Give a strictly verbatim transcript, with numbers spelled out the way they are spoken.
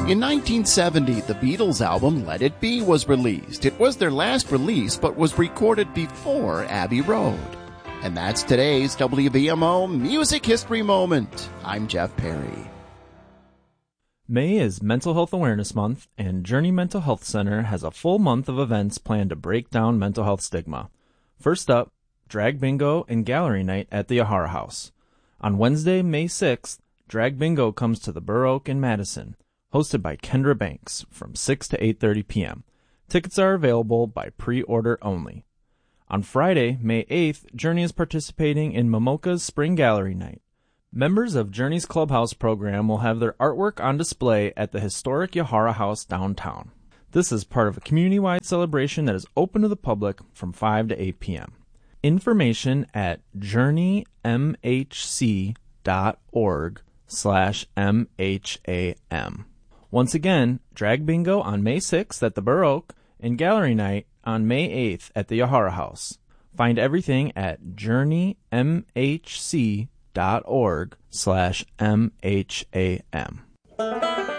In nineteen seventy, the Beatles album Let It Be was released. It was their last release, but was recorded before Abbey Road. And that's today's W B M O Music History Moment. I'm Jeff Perry. May is Mental Health Awareness Month, and Journey Mental Health Center has a full month of events planned to break down mental health stigma. First up, Drag Bingo and Gallery Night at the Yahara House. On Wednesday, May sixth, Drag Bingo comes to the Burr Oak in Madison, hosted by Kendra Banks from six to eight thirty p.m. Tickets are available by pre-order only. On Friday, May eighth, Journey is participating in Momoka's Spring Gallery Night. Members of Journey's Clubhouse program will have their artwork on display at the historic Yahara House downtown. This is part of a community-wide celebration that is open to the public from five to eight p.m. Information at journeymhc dot org slash M H A M. Once again, Drag Bingo on May sixth at the Burr Oak and Gallery Night on May eighth at the Yahara House. Find everything at journeymhc dot org slash M H A M.